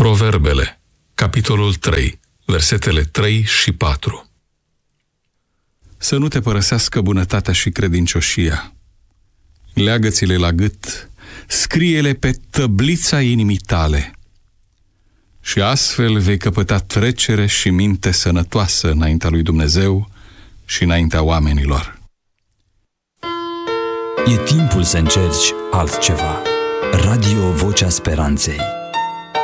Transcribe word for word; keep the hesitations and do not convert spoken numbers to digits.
Proverbele, capitolul trei, versetele trei și patru. Să nu te părăsească bunătatea și credincioșia. Leagă-ți-le la gât, scrie-le pe tăblița inimii tale. Și astfel vei căpăta trecere și minte sănătoasă înaintea lui Dumnezeu și înaintea oamenilor. E timpul să încerci altceva. Radio Vocea Speranței.